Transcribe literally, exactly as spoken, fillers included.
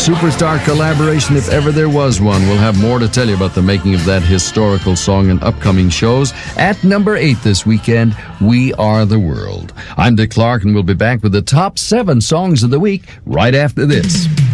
superstar collaboration if ever there was one. We'll have more to tell you about the making of that historical song in upcoming shows. At number eight this weekend, We Are the World. I'm Dick Clark, and we'll be back with the top seven songs of the week right after this.